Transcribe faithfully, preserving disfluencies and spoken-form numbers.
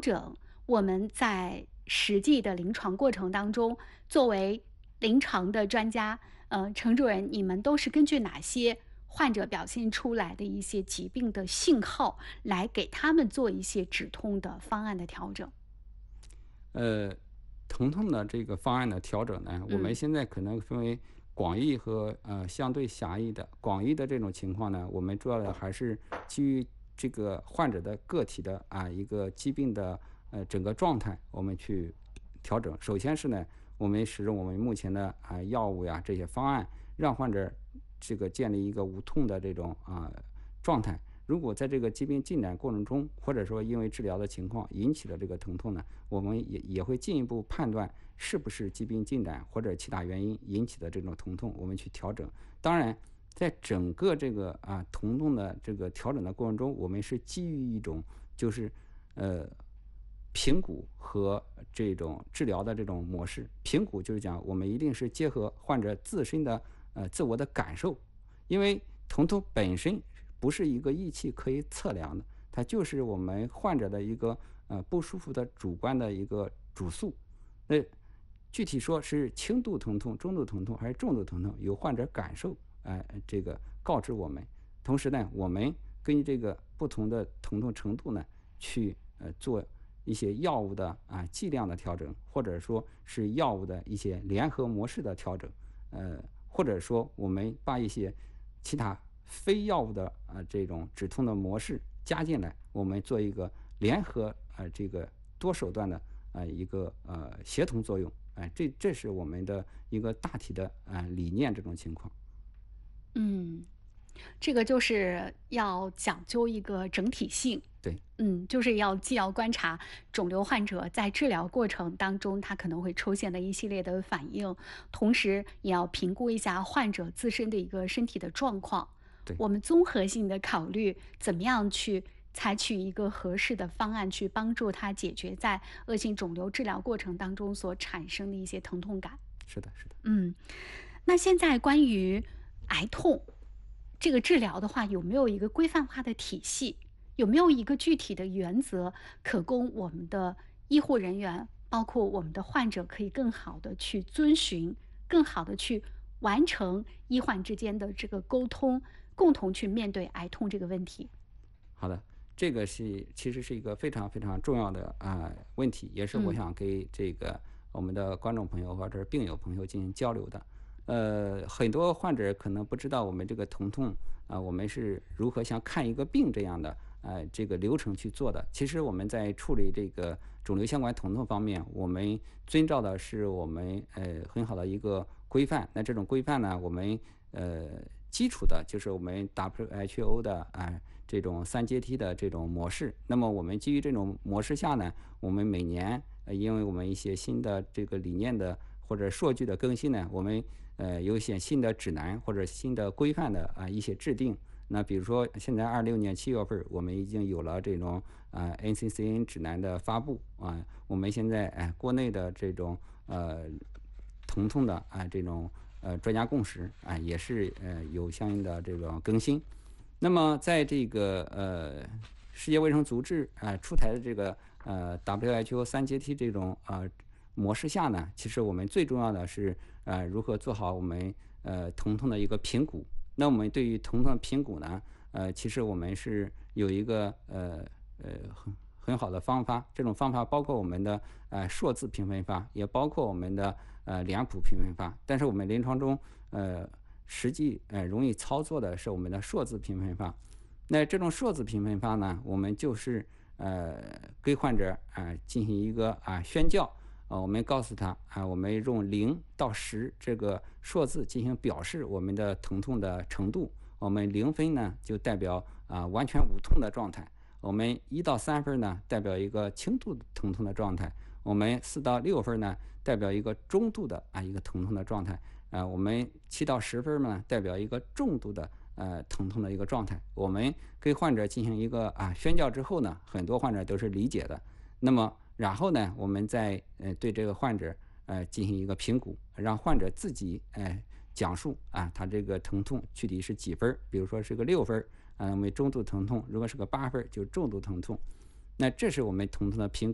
整，我们在实际的临床过程当中，作为临床的专家，呃，程主任，你们都是根据哪些患者表现出来的一些疾病的信号，来给他们做一些止痛的方案的调整？ 呃，疼痛的这个方案的调整呢，我们嗯。 现在可能分为广义和呃相对狭义的。广义的这种情况呢，我们主要的还是基于这个患者的个体的啊一个疾病的呃整个状态，我们去调整。首先是呢，我们使用我们目前的啊药物呀这些方案，让患者这个建立一个无痛的这种啊状态。如果在这个疾病进展过程中，或者说因为治疗的情况引起的这个疼痛呢，我们也也会进一步判断是不是疾病进展或者其他原因引起的这种疼痛，我们去调整。当然，在整个这个啊疼痛的这个调整的过程中，我们是基于一种就是呃评估和这种治疗的这种模式。评估就是讲我们一定是结合患者自身的呃自我的感受，因为疼痛本身不是一个仪器可以测量的，它就是我们患者的一个呃不舒服的主观的一个主诉。那具体说是轻度疼痛、中度疼痛还是重度疼痛，由患者感受，哎、呃，这个告知我们。同时呢，我们根据这个不同的疼痛程度呢，去呃做一些药物的啊剂量的调整，或者说是药物的一些联合模式的调整，呃，或者说我们把一些其他非药物的啊、呃、这种止痛的模式加进来，我们做一个联合啊、呃、这个多手段的啊、呃、一个呃协同作用，哎、呃，这这是我们的一个大体的啊、呃、理念这种情况。 嗯，这个就是要讲究一个整体性。 对。 嗯，就是要既要观察肿瘤患者在治疗过程当中，他可能会出现的一系列的反应，同时也要评估一下患者自身的一个身体的状况。 对。 我们综合性的考虑，怎么样去采取一个合适的方案，去帮助他解决在恶性肿瘤治疗过程当中所产生的一些疼痛感。 是的，是的。 嗯，那现在关于癌痛这个治疗的话，有没有一个规范化的体系？有没有一个具体的原则，可供我们的医护人员，包括我们的患者，可以更好的去遵循，更好的去完成医患之间的这个沟通，共同去面对癌痛这个问题？ 好的，这个是其实是一个非常非常重要的啊、呃问题，也是我嗯。 想给这个我们的观众朋友或者是病友朋友进行交流的。呃，很多患者可能不知道我们这个疼痛啊、我们是如何像看一个病这样的呃这个流程去做的。其实我们在处理这个肿瘤相关疼痛方面，我们遵照的是我们呃很好的一个规范。那这种规范呢，我们呃基础的就是我们 W H O 的啊、呃这种三阶梯的这种模式。那么我们基于这种模式下呢，我们每年呃因为我们一些新的这个理念的或者数据的更新呢，我们呃有一些新的指南或者新的规范的啊、呃、一些制定。那比如说现在二六年七月份，我们已经有了这种啊、呃、N C C N 指南的发布啊、我们现在哎、呃、国内的这种呃疼痛的啊、呃、这种呃专家共识啊、呃、也是呃有相应的这种更新。那么在这个呃世界卫生组织啊、呃、出台的这个呃 W H O 三阶梯这种呃模式下呢，其实我们最重要的是呃如何做好我们呃疼痛的一个评估。那我们对于疼痛的评估呢，呃其实我们是有一个呃呃很很好的方法。这种方法包括我们的呃数字评分法，也包括我们的呃脸谱评分法。但是我们临床中呃实际呃容易操作的是我们的数字评分法。那这种数字评分法呢，我们就是呃给患者啊、呃、进行一个啊、呃、宣教。呃，我们告诉他啊，我们用零到十这个数字进行表示我们的疼痛的程度。我们零分呢就代表啊、呃、完全无痛的状态，我们一到三分呢代表一个轻度疼痛的状态，我们四到六分呢代表一个中度的啊一个疼痛的状态，啊、呃，我们七到十分呢代表一个重度的呃疼痛的一个状态。我们给患者进行一个啊宣教之后呢，很多患者都是理解的。那么然后呢，我们再呃对这个患者呃进行一个评估，让患者自己呃讲述啊他这个疼痛具体是几分。比如说是个六分啊，我们中度疼痛；如果是个八分，就重度疼痛。那这是我们疼痛的评估。